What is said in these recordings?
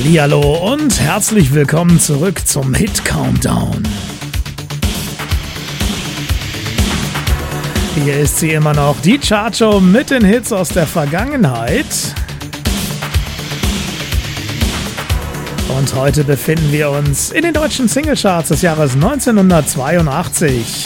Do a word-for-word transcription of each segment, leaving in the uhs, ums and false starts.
Hallihallo und herzlich willkommen zurück zum Hit Countdown. Hier ist sie immer noch, die Chartshow mit den Hits aus der Vergangenheit. Und heute befinden wir uns in den deutschen Singlecharts des Jahres neunzehnhundertzweiundachtzig.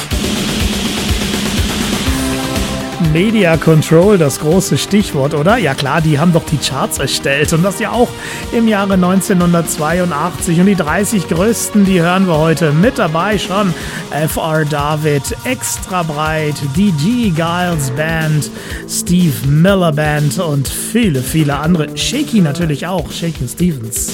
Media Control, das große Stichwort, oder? Ja klar, die haben doch die Charts erstellt und das ja auch im Jahre neunzehnhundertzweiundachtzig. Und die dreißig größten, die hören wir heute mit dabei schon. F R David, Extra Breit, D G Giles Band, Steve Miller Band und viele, viele andere. Shaky natürlich auch, Shaky Stevens.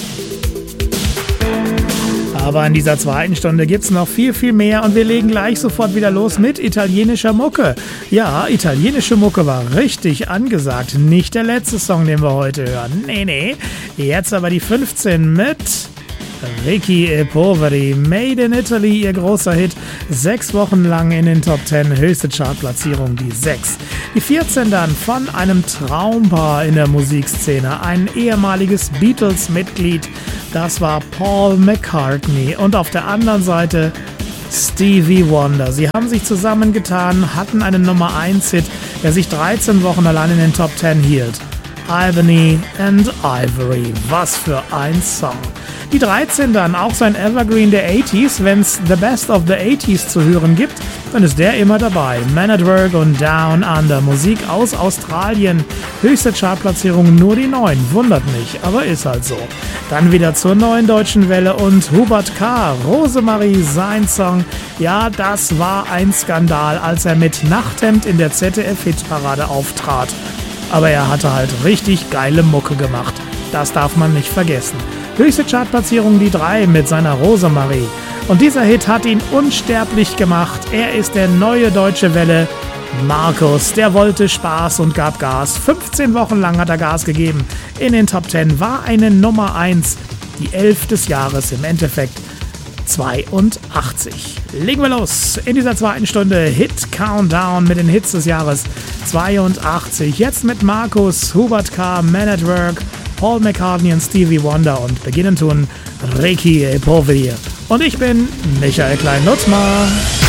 Aber in dieser zweiten Stunde gibt's noch viel, viel mehr und wir legen gleich sofort wieder los mit italienischer Mucke. Ja, italienische Mucke war richtig angesagt. Nicht der letzte Song, den wir heute hören. Nee, nee. Jetzt aber die fünfzehn mit Ricky e Poveri, Made in Italy, ihr großer Hit. Sechs Wochen lang in den Top zehn, höchste Chartplatzierung die sechs. Die vierzehn dann von einem Traumpaar in der Musikszene, ein ehemaliges Beatles-Mitglied. Das war Paul McCartney und auf der anderen Seite Stevie Wonder. Sie haben sich zusammengetan, hatten einen Nummer eins Hit, der sich dreizehn Wochen allein in den Top zehn hielt. Ebony and Ivory, was für ein Song. Die dreizehn dann, auch sein Evergreen der achtziger, wenn es The Best of the achtziger zu hören gibt, dann ist der immer dabei. Man at Work und Down Under, Musik aus Australien, höchste Chartplatzierung nur die neun, wundert mich, aber ist halt so. Dann wieder zur neuen deutschen Welle und Hubert K., Rosemarie, sein Song, ja, das war ein Skandal, als er mit Nachthemd in der Z D F-Hitparade auftrat. Aber er hatte halt richtig geile Mucke gemacht, das darf man nicht vergessen. Höchste Chartplatzierung die drei mit seiner Rosemarie. Und dieser Hit hat ihn unsterblich gemacht. Er ist der neue Deutsche Welle. Markus, der wollte Spaß und gab Gas. fünfzehn Wochen lang hat er Gas gegeben. In den Top zehn war eine Nummer eins. Die elf des Jahres im Endeffekt zweiundachtzig. Legen wir los in dieser zweiten Stunde Hit Countdown mit den Hits des Jahres zweiundachtzig. Jetzt mit Markus, Hubert K., Man at Work, Paul McCartney und Stevie Wonder und beginnen tun Ricky e Poveri. Und ich bin Michael Klein-Nutzmar.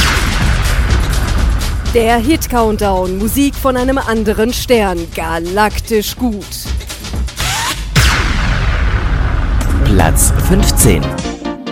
Der Hit Countdown, Musik von einem anderen Stern, galaktisch gut. Platz fünfzehn.